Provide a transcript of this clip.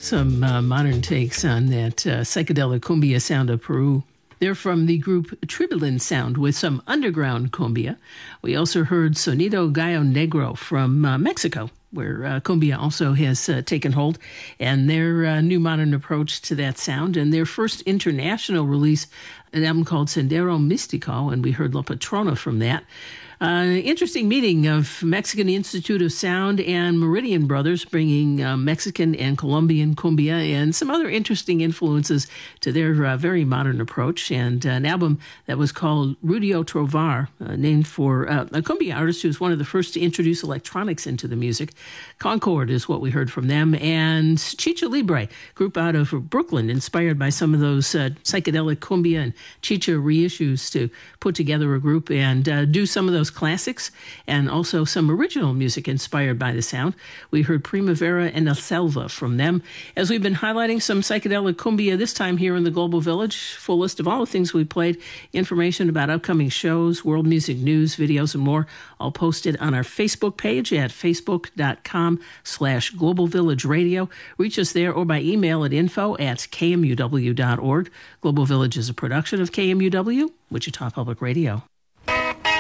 Some modern takes on that psychedelic cumbia sound of Peru. They're from the group Tribilin Sound with some underground cumbia. We also heard Sonido Gallo Negro from Mexico, where cumbia also has taken hold, and their new modern approach to that sound, and their first international release, an album called Sendero Místico, and we heard La Patrona from that. Interesting meeting of Mexican Institute of Sound and Meridian Brothers, bringing Mexican and Colombian cumbia and some other interesting influences to their very modern approach, and an album that was called Rudio Trovar, named for a cumbia artist who was one of the first to introduce electronics into the music. Concord is what we heard from them, and Chicha Libre, group out of Brooklyn, inspired by some of those psychedelic cumbia and chicha reissues to put together a group and do some of those classics and also some original music inspired by the sound. We heard Primavera and La Selva from them. As we've been highlighting some psychedelic cumbia this time here in the Global Village, full list of all the things we played, information about upcoming shows, world music news, videos, and more, all posted on our Facebook page at facebook.com/Global Village Radio. Reach us there or by email at info@kmuw.org. Global Village is a production of KMUW, Wichita Public Radio.